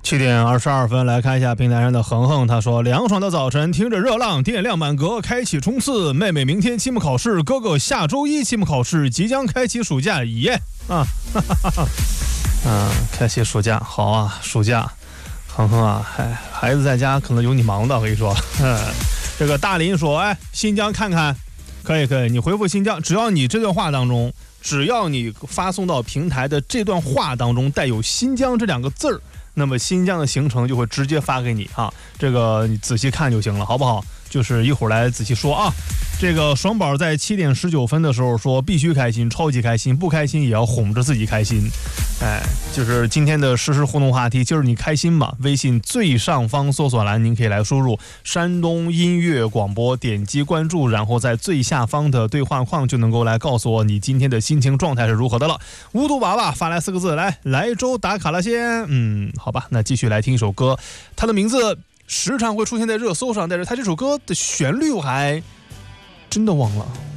7点22分，来看一下平台上的恒恒，他说：凉爽的早晨，听着热浪，电量满格，开启冲刺。妹妹明天期末考试，哥哥下周一期末考试，即将开启暑假，耶！开启暑假，好啊，暑假，恒恒啊，孩子在家可能有你忙的，我跟你说。这个大林说：新疆看看，可以，你回复新疆，只要你这段话当中，只要你发送到平台的这段话当中带有新疆这2个字儿。那么新疆的行程就会直接发给你啊，这个你仔细看就行了，好不好？就是一会儿来仔细说啊。这个爽宝在7点19分的时候说必须开心，超级开心，不开心也要哄着自己开心。就是今天的实时互动话题，就是你开心吗？微信最上方搜索栏您可以来输入山东音乐广播，点击关注，然后在最下方的对话框就能够来告诉我你今天的心情状态是如何的了。无毒娃娃发来4个字，来周打卡了先。好吧，那继续来听一首歌，它的名字时常会出现在热搜上，但是它这首歌的旋律我还真的忘了。